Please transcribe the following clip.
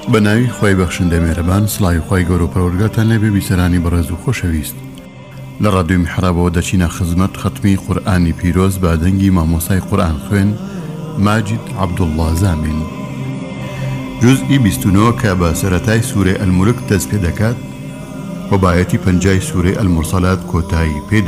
بەناوی خۆی بەخشندە مێرەبان سڵاوی خۆی گەورە و پەروەردگارتان لێبێ بیسەرانی بەڕێز و خۆشەویست. لە ڕادیۆ میحرابەوە دەچینە خزمەت ختمی قورئانی پیرۆز بە دەنگی مامۆسای قورئان خوێن ماجید عەبدوڵڵا زامین. جوزئی 29 کە بە سەرەتای سوورەی ئەلمولک دەست پێ دەکات و بایەتی 50 سوورەی ئەلمورسەلات کۆتایی پێ